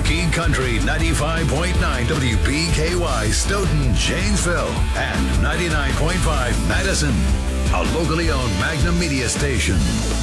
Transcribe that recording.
Talking Country 95.9 WBKY Stoughton, Janesville, and 99.5 Madison. A locally owned Magnum Media station.